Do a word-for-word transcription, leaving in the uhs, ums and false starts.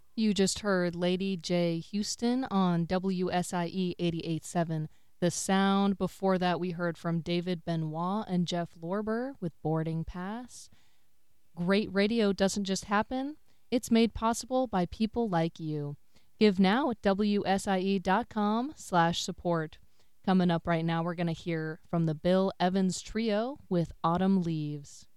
You just heard Lady J. Houston on W S I E eighty-eight point seven. The Sound. Before that, we heard from David Benoit and Jeff Lorber with Boarding Pass. Great radio doesn't just happen. It's made possible by people like you. Give now at W S I E dot com slash support. Coming up right now, we're going to hear from the Bill Evans Trio with Autumn Leaves.